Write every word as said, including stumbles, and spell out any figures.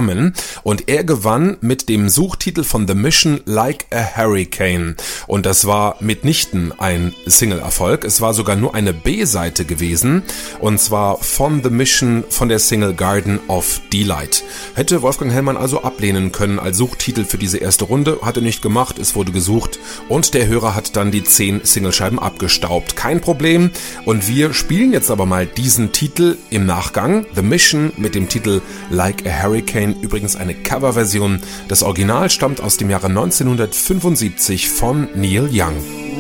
zusammen und er gewann mit dem Suchtitel von The Mission Like a Hurricane und das war mitnichten ein Single-Erfolg, es war sogar nur eine B-Seite gewesen und zwar von The Mission von der Single Garden of Delight. Hätte Wolfgang Hellmann also ablehnen können als Suchtitel für diese erste Runde, hat er nicht gemacht, es wurde gesucht und der Hörer hat dann die zehn Singlescheiben abgestaubt. Kein Problem und wir spielen jetzt aber mal diesen Titel im Nachgang. The Mission mit dem Titel Like a Hurricane, übrigens eine Coverversion. Das Original stammt aus dem Jahre neunzehnhundertfünfundsiebzig von Neil Young.